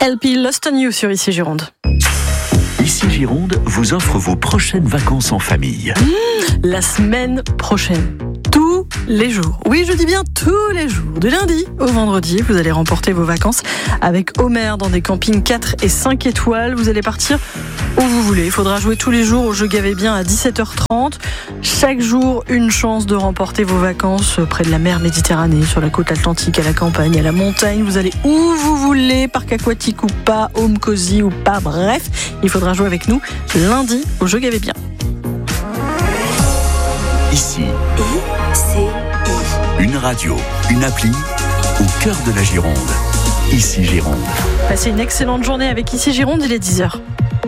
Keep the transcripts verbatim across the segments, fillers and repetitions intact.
L P Lost on You sur Ici Gironde. Ici Gironde vous offre vos prochaines vacances en famille. Mmh, la semaine prochaine. Tous les jours. Oui, je dis bien tous les jours. Du lundi au vendredi, vous allez remporter vos vacances avec Homer dans des campings quatre et cinq étoiles. Vous allez partir où vous voulez. Il faudra jouer tous les jours au jeu Gavé Bien à dix-sept heures trente. Chaque jour, une chance de remporter vos vacances près de la mer Méditerranée, sur la côte atlantique, à la campagne, à la montagne. Vous allez où vous voulez, parc aquatique ou pas, home cozy ou pas. Bref, il faudra jouer avec nous lundi au jeu Gavé Bien. Ici, I C I. Une radio, une appli au cœur de la Gironde. Ici Gironde. Passez une excellente journée avec Ici Gironde, il est dix heures.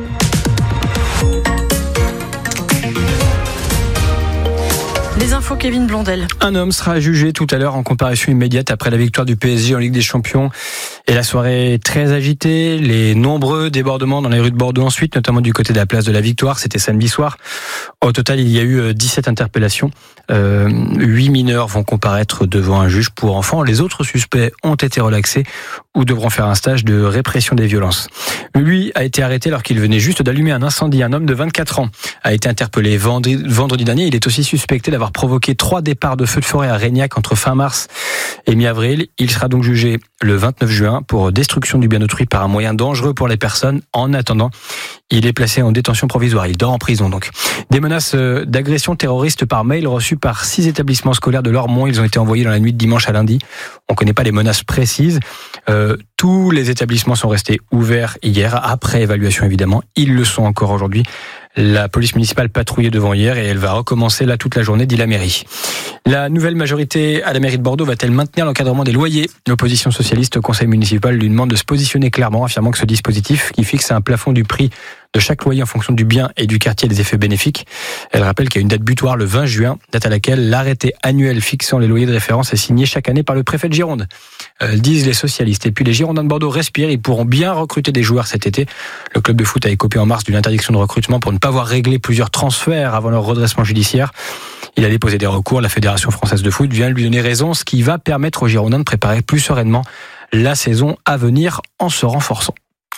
Les infos, Kevin Blondel. Un homme sera jugé tout à l'heure en comparution immédiate après la victoire du P S G en Ligue des Champions. Et la soirée très agitée, les nombreux débordements dans les rues de Bordeaux ensuite, notamment du côté de la place de la Victoire, c'était samedi soir. Au total, il y a eu dix-sept interpellations. Euh, huit mineurs vont comparaître devant un juge pour enfants. Les autres suspects ont été relaxés ou devront faire un stage de répression des violences. Lui a été arrêté alors qu'il venait juste d'allumer un incendie. Un homme de vingt-quatre ans a été interpellé vendredi, vendredi dernier. Il est aussi suspecté d'avoir provoqué trois départs de feux de forêt à Régnac entre fin mars et mi-avril. Il sera donc jugé le vingt-neuf juin pour destruction du bien autrui par un moyen dangereux pour les personnes. En attendant, il est placé en détention provisoire. Il dort en prison donc. Des menaces d'agression terroriste par mail reçues par six établissements scolaires de Lormont. Ils ont été envoyés dans la nuit de dimanche à lundi. On ne connaît pas les menaces précises. Euh, tous les établissements sont restés ouverts hier, après évaluation évidemment. Ils le sont encore aujourd'hui. La police municipale patrouillait devant hier et elle va recommencer là toute la journée, dit la mairie. La nouvelle majorité à la mairie de Bordeaux va-t-elle maintenir l'encadrement des loyers ? L'opposition socialiste au conseil municipal lui demande de se positionner clairement, affirmant que ce dispositif, qui fixe un plafond du prix de chaque loyer en fonction du bien et du quartier, des effets bénéfiques. Elle rappelle qu'il y a une date butoir le vingt juin, date à laquelle l'arrêté annuel fixant les loyers de référence est signé chaque année par le préfet de Gironde. Euh, disent les socialistes. Et puis les Girondins de Bordeaux respirent, ils pourront bien recruter des joueurs cet été. Le club de foot a écopé en mars d'une interdiction de recrutement pour ne pas avoir réglé plusieurs transferts avant leur redressement judiciaire. Il a déposé des recours, la Fédération française de foot vient lui donner raison, ce qui va permettre aux Girondins de préparer plus sereinement la saison à venir en se renforçant.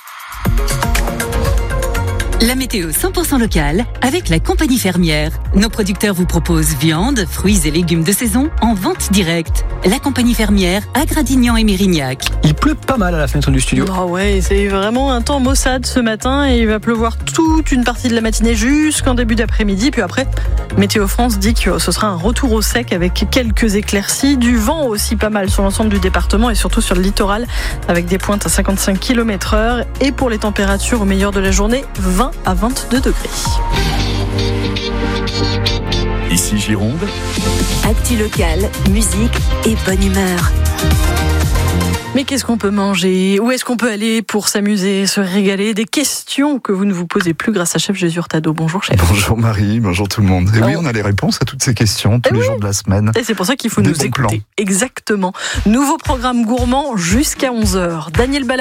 La météo cent pour cent locale avec la compagnie fermière. Nos producteurs vous proposent viande, fruits et légumes de saison en vente directe. La compagnie fermière à Gradignan et Mérignac. Il pleut pas mal à la fenêtre du studio. Oh ouais, c'est vraiment un temps maussade ce matin et il va pleuvoir toute une partie de la matinée jusqu'en début d'après-midi. Puis après, Météo France dit que ce sera un retour au sec avec quelques éclaircies. Du vent aussi pas mal sur l'ensemble du département et surtout sur le littoral avec des pointes à cinquante-cinq kilomètres heure. Et pour les températures au meilleur de la journée, vingt à vingt-deux degrés. Ici Gironde. Actu locale, musique et bonne humeur. Mais qu'est-ce qu'on peut manger ? Où est-ce qu'on peut aller pour s'amuser, se régaler ? Des questions que vous ne vous posez plus grâce à Chef Jésus Hurtado. Bonjour Chef. Bonjour Marie, bonjour tout le monde. Et oh. oui, on a les réponses à toutes ces questions tous Et les oui. jours de la semaine. Et c'est pour ça qu'il faut Des nous bons écouter. plans. Exactement. Nouveau programme gourmand jusqu'à onze heures. Daniel Bala